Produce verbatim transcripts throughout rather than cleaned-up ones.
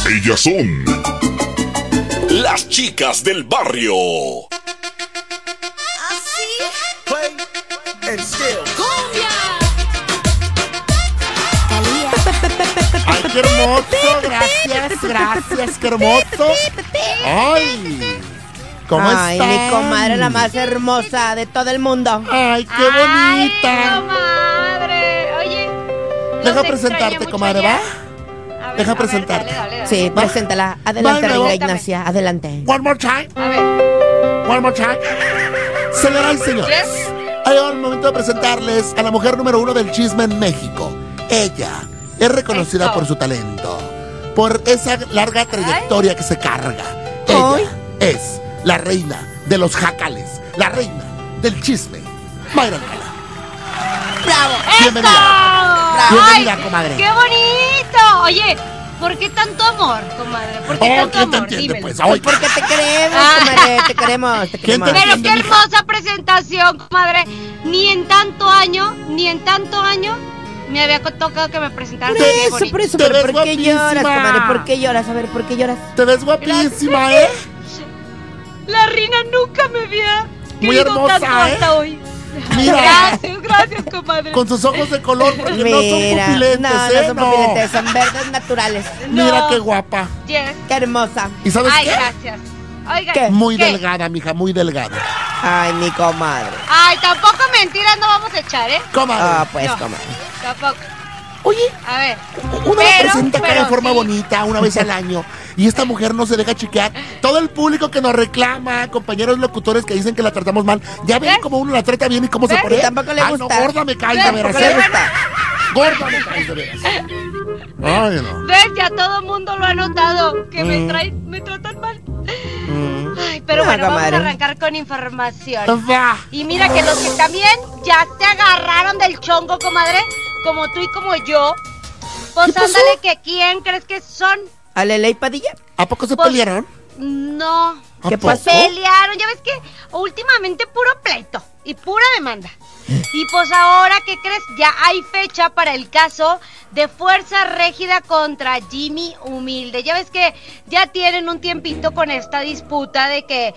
Ellas son las chicas del barrio. Así. Play and still. ¡Cumbia! ¡Ay, qué hermoso! Gracias, gracias, qué hermoso. ¡Ay! ¿Cómo Ay, están? mi comadre, la más hermosa de todo el mundo. ¡Ay, qué bonita! ¡Ay, comadre! Oye, Deja presentarte, comadre, ¿va? A ver, Deja a ver, presentarte. dale, dale, dale. Sí, Va. preséntala. Adelante, Va, reina luego. Ignacia, adelante. One more time. A ver. One more time. Señoras y señores, Yes. ha llegado el momento de presentarles a la mujer número uno del chisme en México. Ella es reconocida Eso. por su talento, por esa larga trayectoria que se carga. Ella Ay. es la reina de los jacales, la reina del chisme, Mayra Alcalá. ¡Bravo! Bienvenida. Bienvenida, ¡Ay, comadre. qué bonito! Oye, ¿por qué tanto amor, comadre? ¿Por qué Oh, tanto ¿quién te amor? entiende, Dímelo. pues? Ay, Porque te queremos, Ah. comadre, te queremos, te ¿Quién queremos. te Pero entiende, qué mija? hermosa presentación, comadre. Ni en tanto año, ni en tanto año me había tocado que me presentaran Por así de eso, bonito. por eso, Te pero ves ¿por qué guapísima. lloras, comadre? ¿Por qué lloras? A ver, ¿por qué lloras? Te ves guapísima, ¿eh? La reina nunca me había Muy querido hermosa, tanto ¿eh? hasta hoy. Mira. Gracias, gracias, comadre. Con sus ojos de color, porque no son Mira, pupilentes, no, ¿eh? no son pupiletes, son verdes naturales. Mira No. qué guapa. Yes. Qué hermosa. ¿Y sabes Ay, qué? gracias. Oiga, ¿Qué? Muy ¿qué? delgada, mija, muy delgada. Ay, mi comadre. Ay, tampoco mentiras no vamos a echar, ¿eh? Comadre. Ah, pues, No. comadre. Tampoco. Oye, A ver. uno la Pero, presenta acá de pero forma sí. bonita una vez al año y esta mujer no se deja chiquear. Todo el público que nos reclama, compañeros locutores que dicen que la tratamos mal, ya ven ¿Ves? cómo uno la trata bien y cómo se ¿Ves? pone. Y tampoco le Ay, gusta. no, gorda me cae de ¿Ves? veras. ¿Por qué le ¿eh? gusta? Gorda me cae de veras. Ay, no. ¿Ves? Ya todo el mundo lo ha notado. Que me Mm. traen, me tratan mal. Mm. Ay, pero No, bueno, vamos comadre. a arrancar con información. Va. Y mira que los que también ya se agarraron del chongo, comadre, como tú y como yo. Pues ¿Qué pasó? ándale, que quién crees que son. ¿A Lele y Padilla? ¿A poco se Pues, pelearon? No. ¿A ¿Qué poco? pasó? Pelearon, ya ves que últimamente puro pleito y pura demanda. Y pues ahora, ¿qué crees? Ya hay fecha para el caso de Fuerza Régida contra Jimmy Humilde. Ya ves que ya tienen un tiempito con esta disputa de que,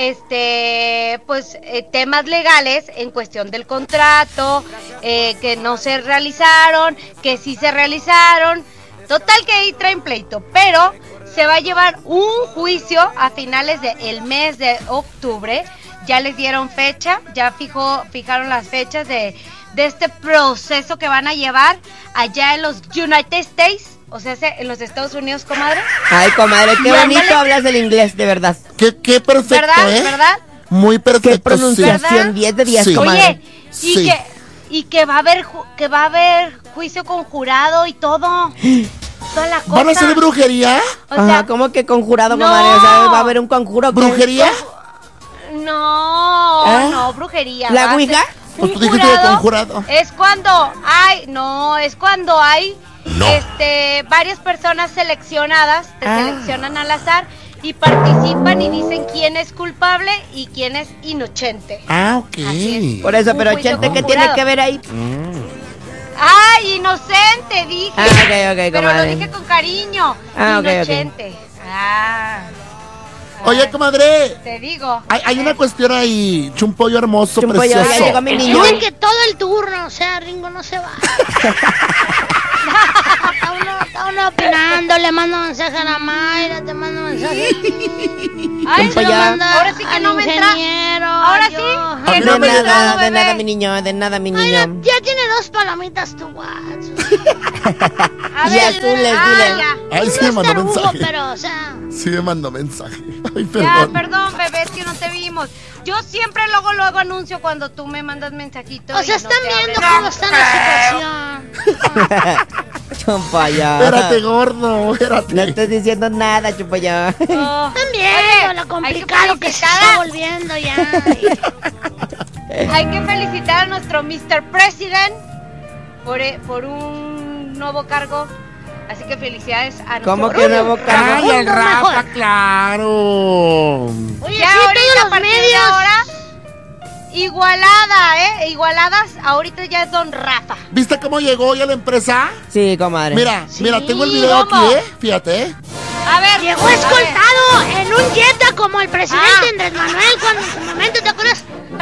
este, pues, eh, temas legales en cuestión del contrato, eh, que no se realizaron, que sí se realizaron. Total que ahí traen pleito, pero se va a llevar un juicio a finales del mes de octubre. Ya les dieron fecha, ya fijó, fijaron las fechas de, de este proceso que van a llevar allá en los United States, o sea, en los Estados Unidos, comadre. Ay, comadre, qué Y bonito ándale. hablas el inglés, de verdad. Qué, qué perfecto, ¿Verdad? ¿eh? ¿Verdad? Muy perfecto, Qué sí. pronunciación, ¿Verdad? diez de diez, Sí. comadre. Oye, y Sí. que y que va a haber ju- que va a haber juicio con jurado y todo. Toda la cosa. ¿Van a hacer brujería? O sea, Ajá, ¿cómo que conjurado, no. comadre? O sea, ¿va a haber un conjuro? ¿qué? ¿Brujería? no, ¿Eh? no, brujería. ¿La va a ouija? ser Pues un tú dijiste de conjurado. Es cuando hay, no, es cuando hay No. este varias personas seleccionadas, te Ah. seleccionan al azar y participan y dicen quién es culpable y quién es inocente. Ah, ok. Así Por eso, Un pero juicio Chente, ¿qué con tiene jurado. que ver ahí? ¡Ay, inocente! Dije. Ah, ok, ok, Pero comadre. lo dije con cariño. Ah, ok, ok. Inocente. Ah. Oye, Ay, comadre, te digo. hay, hay una cuestión ahí, chumpollo hermoso, Chumpollo, ya precioso. llegó mi niño. Dicen que todo el turno, o sea, Ringo no se va. Está uno, está uno opinando, le mando mensaje a la Mayra, te mando mensaje. Ay, Chumpollo. no, manda ahora sí que al no me entra. ingeniero, Ahora yo. sí, A que mí no no me me De entra, nada, de bebé. nada, mi niño, de nada, mi Mayra, niño. ya tiene dos palomitas tu WhatsApp. A Y ver, azules, ah, dile. ya. Ay, sí No me es mandó tarugo, mensaje. pero, o sea, Sí me mandó mensaje. Ay, Ya, perdón. perdón, bebé, es que no te vimos. Yo siempre luego, luego anuncio cuando tú me mandas mensajitos. o sea, y no están te viendo abres. cómo está la situación. Chumpollo. Espérate, gordo, espérate. No estás diciendo nada, Chumpollo. Oh. Están viendo Oye, lo hay complicado que se felicitar está a- volviendo ya. Hay que felicitar a nuestro mister President por, eh, por un nuevo cargo. Así que felicidades a nuestro ¿Cómo que nuevo Ay, cargo? el Rafa, claro. Oye, Ya sí, ahorita, todos a los partir de medios. ahora, igualada, ¿eh? Igualadas, ahorita ya es Don Rafa. ¿Viste cómo llegó hoy a la empresa? Sí, comadre. Mira, Sí, mira, tengo el video ¿cómo? aquí, ¿eh? Fíjate, ¿eh? A ver. Llegó escoltado en un Jetta como el presidente Ah. Andrés Manuel cuando en su momento, ¿te acuerdas?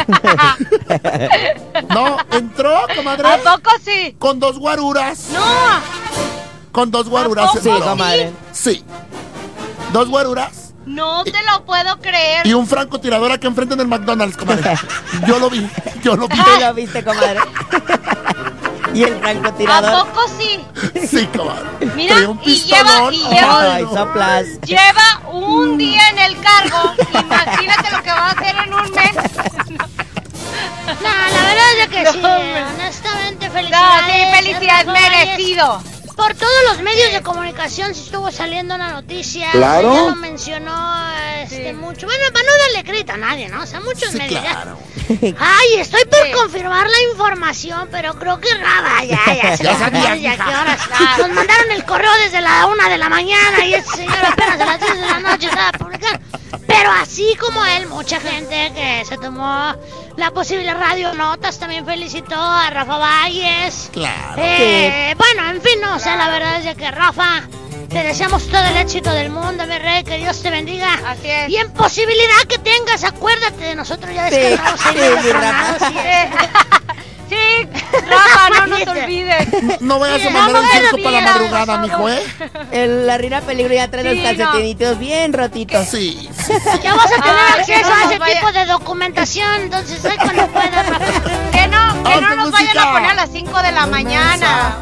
No, entró, comadre. ¿A poco sí? Con dos guaruras. No. Con dos guaruras. poco? Sí, entró. comadre. Sí. Dos guaruras No te lo puedo creer. y un francotirador aquí enfrente en el McDonald's, comadre. Yo lo vi, yo lo vi. ¿Tú lo viste, comadre? Y el ¿A francotirador. poco sí? Sí, comadre. Mira, Traía un y lleva- pistolón. y lleva- Ay, soplas. Lleva un día en el cargo. Imagínate lo que va a hacer en un mes. No, la verdad es de que sí, No, hombre. honestamente, No, felicidades. sí, felicidades, Rafa Valles. merecido. Por todos los medios de comunicación se estuvo saliendo una noticia. Claro. Ya lo mencionó este, Sí. mucho. Bueno, para no darle crédito a nadie, ¿no? O sea, muchos Sí, medios. ya. claro. Ay, estoy por Sí. confirmar la información, pero creo que nada, ya, ya, Ya sabías, ya, mija. ¿qué horas? Nos mandaron el correo desde la una de la mañana y este señor apenas a las diez de la noche estaba publicando. Pero así como él, mucha gente que se tomó la posible radio notas también felicitó a Rafa Valles. Claro. Eh, bueno, en fin, no, o sea, la verdad es de que Rafa, te deseamos todo el éxito del mundo, mi rey, que Dios te bendiga. Así es. Y en posibilidad que tengas, acuérdate de nosotros ya Sí, descargamos ahí sí, los mi programados Rafa. y eso. Sí, Rafa, no nos olvides. No vayas a Sí, mandar vamos el a circo ver para la bien, madrugada, mijo, ¿eh? El, la Reina Peligro ya trae Sí, los calcetinitos bien rotitos. Sí, sí. Ya vas a tener Ay, acceso que no a nos ese vaya- tipo de documentación, entonces ahí cuando puedas, Rafa. Que no, que Vamos no con nos vayan música. a poner a las cinco de la mañana.